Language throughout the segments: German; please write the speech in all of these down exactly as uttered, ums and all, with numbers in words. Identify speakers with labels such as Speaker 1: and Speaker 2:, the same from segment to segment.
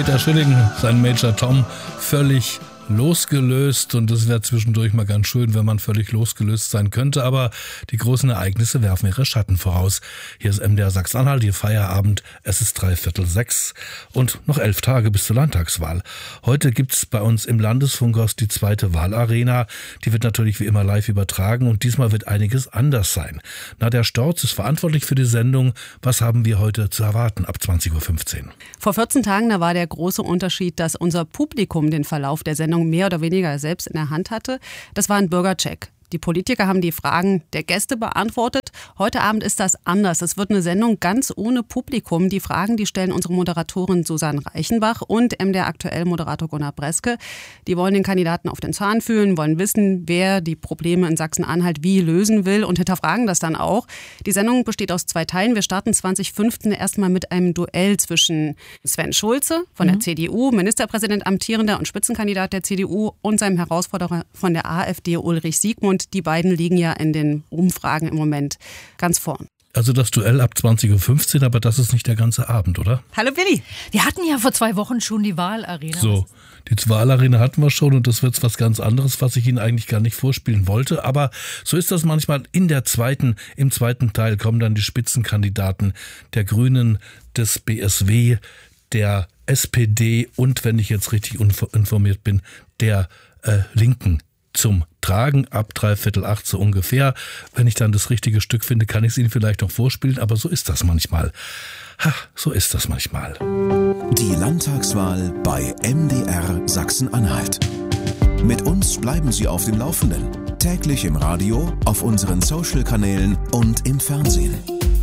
Speaker 1: Peter Schilling, sein Major Tom, völlig losgelöst, und es wäre zwischendurch mal ganz schön, wenn man völlig losgelöst sein könnte, aber die großen Ereignisse werfen ihre Schatten voraus. Hier ist M D R Sachsen-Anhalt, Ihr Feierabend, es ist dreiviertel sechs und noch elf Tage bis zur Landtagswahl. Heute gibt's bei uns im Landesfunkhaus die zweite Wahlarena, die wird natürlich wie immer live übertragen und diesmal wird einiges anders sein. Nadia Storz ist verantwortlich für die Sendung. Was haben wir heute zu erwarten ab zwanzig Uhr fünfzehn?
Speaker 2: Vor vierzehn Tagen, da war der große Unterschied, dass unser Publikum den Verlauf der Sendung mehr oder weniger selbst in der Hand hatte. Das war ein Bürgercheck. Die Politiker haben die Fragen der Gäste beantwortet. Heute Abend ist das anders. Es wird eine Sendung ganz ohne Publikum. Die Fragen, die stellen unsere Moderatorin Susanne Reichenbach und M D R Aktuell-Moderator Gunnar Breske. Die wollen den Kandidaten auf den Zahn fühlen, wollen wissen, wer die Probleme in Sachsen-Anhalt wie lösen will und hinterfragen das dann auch. Die Sendung besteht aus zwei Teilen. Wir starten zwanzig fünfzehn erstmal mit einem Duell zwischen Sven Schulze von der mhm. C D U, Ministerpräsident amtierender und Spitzenkandidat der C D U, und seinem Herausforderer von der AfD, Ulrich Siegmund. Die beiden liegen ja in den Umfragen im Moment ganz vorn.
Speaker 1: Also das Duell ab zwanzig Uhr fünfzehn, aber das ist nicht der ganze Abend, oder?
Speaker 2: Hallo Willi.
Speaker 3: Wir hatten ja vor zwei Wochen schon die Wahlarena.
Speaker 1: So, die Wahlarena hatten wir schon und das wird was ganz anderes, was ich Ihnen eigentlich gar nicht vorspielen wollte. Aber so ist das manchmal. In der zweiten, im zweiten Teil kommen dann die Spitzenkandidaten der Grünen, des B S W, der S P D und, wenn ich jetzt richtig informiert bin, der äh, Linken zum Tragen ab dreiviertel acht so ungefähr. Wenn ich dann das richtige Stück finde, kann ich es Ihnen vielleicht noch vorspielen, aber so ist das manchmal. Ha, so ist das manchmal.
Speaker 4: Die Landtagswahl bei M D R Sachsen-Anhalt. Mit uns bleiben Sie auf dem Laufenden. Täglich im Radio, auf unseren Social-Kanälen und im Fernsehen.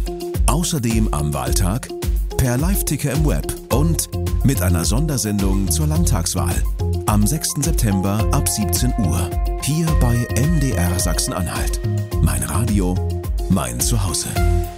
Speaker 4: Außerdem am Wahltag, per Live-Ticker im Web und mit einer Sondersendung zur Landtagswahl. Am sechsten September ab siebzehn Uhr. Hier bei M D R Sachsen-Anhalt. Mein Radio, mein Zuhause.